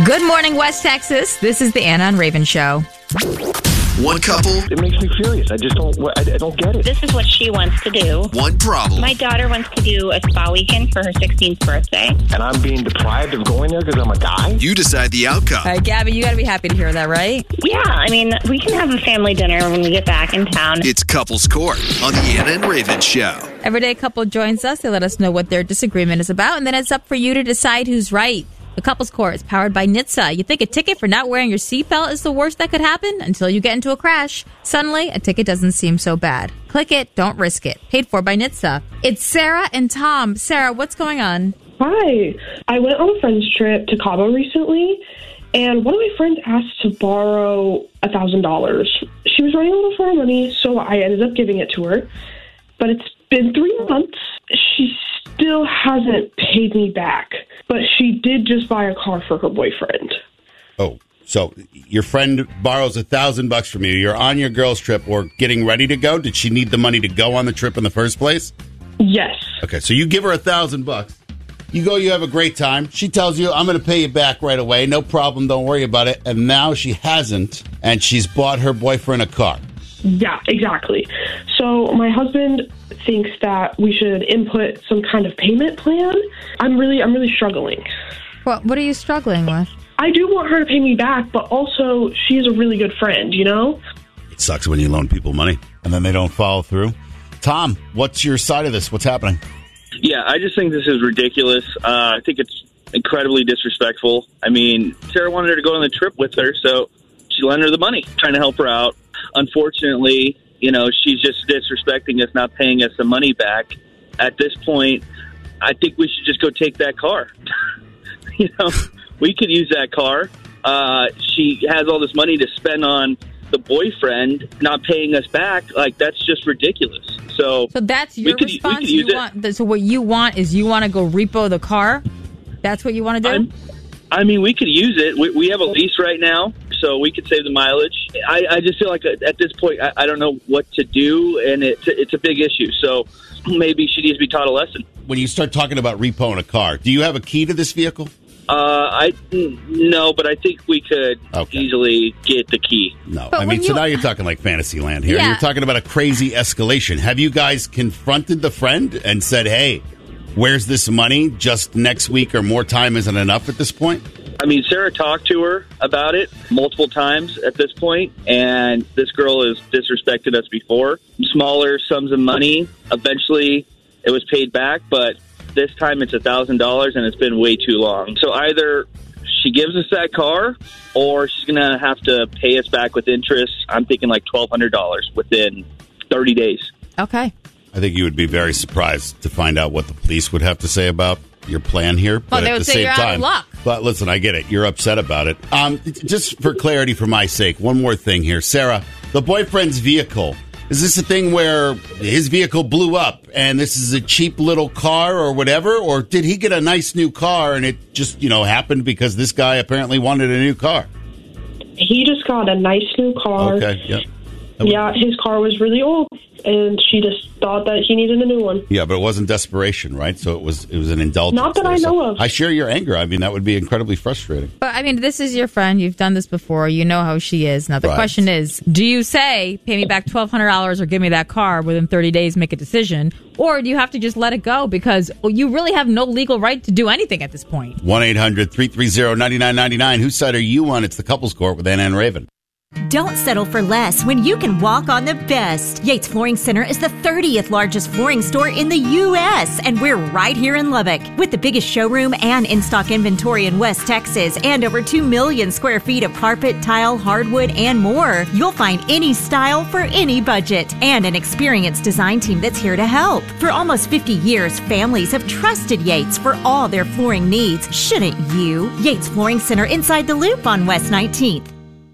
Good morning, West Texas. This is the Anna and Raven Show. One couple. It makes me furious. I don't get it. This is what she wants to do. One problem. My daughter wants to do a spa weekend for her 16th birthday. And I'm being deprived of going there because I'm a guy? You decide the outcome. All right, Gabby, you got to be happy to hear that, right? Yeah, I mean, we can have a family dinner when we get back in town. It's Couples Court on the Anna and Raven Show. Every day a couple joins us. They let us know what their disagreement is about, and then it's up for you to decide who's right. The Couples Court is powered by NHTSA. You think a ticket for not wearing your seatbelt is the worst that could happen until you get into a crash. Suddenly, a ticket doesn't seem so bad. Click it, don't risk it. Paid for by NHTSA. It's Sarah and Tom. Sarah, what's going on? Hi. I went on a friend's trip to Cabo recently, and one of my friends asked to borrow $1,000. She was running a little short of money, so I ended up giving it to her. But it's been 3 months. She still hasn't paid me back. But she did just buy a car for her boyfriend. Oh, so your friend borrows $1,000 from you. You're on your girls' trip or getting ready to go. Did she need the money to go on the trip in the first place? Yes. Okay, so you give her $1,000. You go, you have a great time. She tells you, I'm going to pay you back right away. No problem. Don't worry about it. And now she hasn't, and she's bought her boyfriend a car. Yeah, exactly. So my husband thinks that we should input some kind of payment plan. I'm really struggling. What are you struggling with? I do want her to pay me back, but also she's a really good friend, you know? It sucks when you loan people money and then they don't follow through. Tom, what's your side of this? What's happening? Yeah, I just think this is ridiculous. I think it's incredibly disrespectful. I mean, Sarah wanted her to go on the trip with her, so she lent her the money, trying to help her out. Unfortunately, you know, she's just disrespecting us, not paying us the money back. At this point, I think we should just go take that car. You know, we could use that car. She has all this money to spend on the boyfriend, not paying us back. Like, that's just ridiculous. So that's your response? So what you want is you want to go repo the car? That's what you want to do? I mean, we could use it. We have a lease right now, so we could save the mileage. I just feel like at this point, I don't know what to do, and it's a big issue. So maybe she needs to be taught a lesson. When you start talking about repoing a car, do you have a key to this vehicle? No, but I think we could easily get the key. No, I mean, so now you're talking like fantasy land here. Yeah. You're talking about a crazy escalation. Have you guys confronted the friend and said, hey, where's this money? Just next week or more time isn't enough at this point? I mean, Sarah talked to her about it multiple times at this point, and this girl has disrespected us before. Smaller sums of money. Eventually, it was paid back, but this time it's $1,000, and it's been way too long. So either she gives us that car, or she's going to have to pay us back with interest. I'm thinking like $1,200 within 30 days. Okay. I think you would be very surprised to find out what the police would have to say about your plan here. Well, they would say you're out of luck. But listen, I get it. You're upset about it. Just for clarity, for my sake, one more thing here. Sarah, the boyfriend's vehicle, is this a thing where his vehicle blew up and this is a cheap little car or whatever? Or did he get a nice new car and it just, happened because this guy apparently wanted a new car? He just got a nice new car. Okay, yeah. Yeah, his car was really old, and she just thought that he needed a new one. Yeah, but it wasn't desperation, right? So it was an indulgence. Not that I know of. I share your anger. I mean, that would be incredibly frustrating. But, I mean, this is your friend. You've done this before. You know how she is. Now, the question is, do you say, pay me back $1,200 or give me that car within 30 days, make a decision? Or do you have to just let it go because you really have no legal right to do anything at this point? 1-800-330-9999. Whose side are you on? It's the Couples Court with Anna and Raven. Don't settle for less when you can walk on the best. Yates Flooring Center is the 30th largest flooring store in the U.S., and we're right here in Lubbock. With the biggest showroom and in-stock inventory in West Texas and over 2 million square feet of carpet, tile, hardwood, and more, you'll find any style for any budget and an experienced design team that's here to help. For almost 50 years, families have trusted Yates for all their flooring needs. Shouldn't you? Yates Flooring Center inside the Loop on West 19th.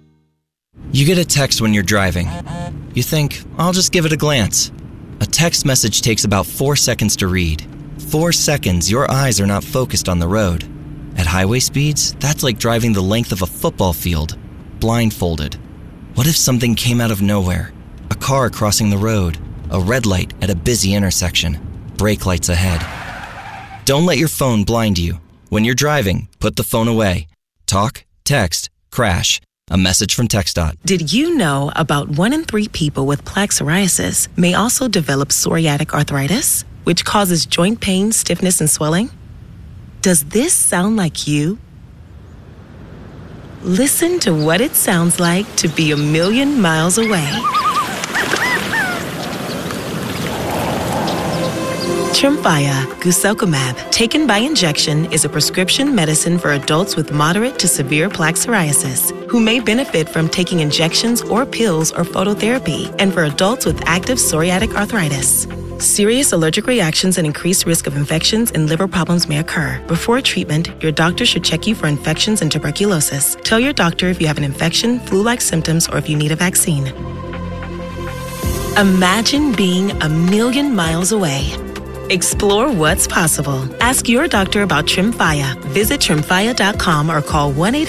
You get a text when you're driving. You think, I'll just give it a glance. A text message takes about 4 seconds to read. 4 seconds, your eyes are not focused on the road. At highway speeds, that's like driving the length of a football field, blindfolded. What if something came out of nowhere? A car crossing the road, a red light at a busy intersection, brake lights ahead. Don't let your phone blind you. When you're driving, put the phone away. Talk, text, crash. A message from TxDOT. Did you know about 1 in 3 people with plaque psoriasis may also develop psoriatic arthritis, which causes joint pain, stiffness, and swelling? Does this sound like you? Listen to what it sounds like to be a million miles away. Tremfya guselkumab, taken by injection, is a prescription medicine for adults with moderate to severe plaque psoriasis who may benefit from taking injections or pills or phototherapy, and for adults with active psoriatic arthritis. Serious allergic reactions and increased risk of infections and liver problems may occur. Before treatment, your doctor should check you for infections and tuberculosis. Tell your doctor if you have an infection, flu-like symptoms, or if you need a vaccine. Imagine being a million miles away. Explore what's possible. Ask your doctor about Tremfya. Visit Tremfya.com or call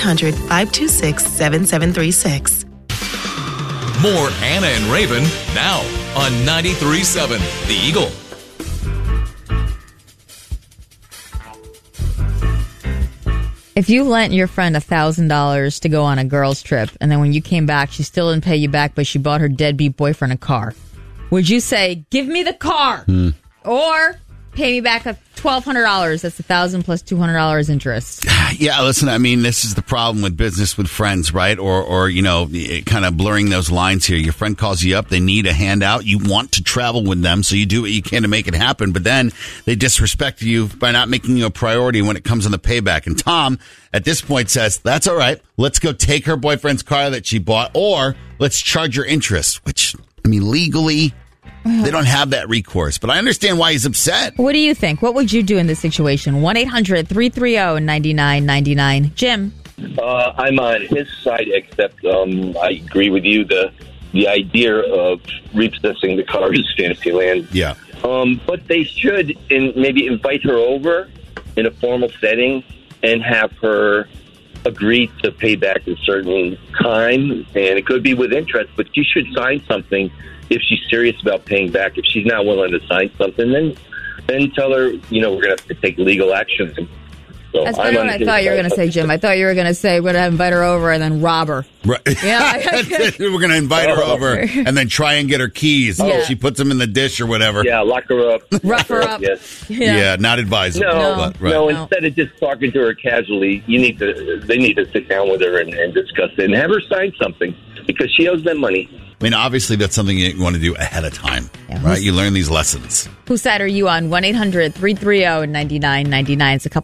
1-800-526-7736. More Anna and Raven now on 93.7 The Eagle. If you lent your friend $1,000 to go on a girls' trip, and then when you came back, she still didn't pay you back, but she bought her deadbeat boyfriend a car, would you say, give me the car? Or pay me back $1,200. That's $1,000 plus $200 interest. Yeah, listen, I mean, this is the problem with business with friends, right? Or you know, kind of blurring those lines here. Your friend calls you up. They need a handout. You want to travel with them, so you do what you can to make it happen. But then they disrespect you by not making you a priority when it comes on the payback. And Tom, at this point, says, that's all right. Let's go take her boyfriend's car that she bought, or let's charge her interest, which, I mean, legally, they don't have that recourse, but I understand why he's upset. What do you think? What would you do in this situation? 1-800-330-9999. Jim? I'm on his side, except I agree with you. The idea of repossessing the car is Fantasyland. Yeah. But they should maybe invite her over in a formal setting and have her agree to pay back a certain time, and it could be with interest, but you should sign something. If she's serious about paying back, if she's not willing to sign something, then tell her, we're going to have to take legal action. So that's better than I thought you were going to say, Jim. I thought you were going to say we're going to invite her over and then rob her. Right. Yeah. We're going to invite her over and then try and get her keys. Yeah. She puts them in the dish or whatever. Yeah, lock her up. Rough her up. Yes. Yeah, not advisable. No, instead of just talking to her casually, they need to sit down with her and discuss it and have her sign something because she owes them money. I mean, obviously, that's something you want to do ahead of time, right? You learn these lessons. Whose side are you on? 1-800-330-9999. It's a couple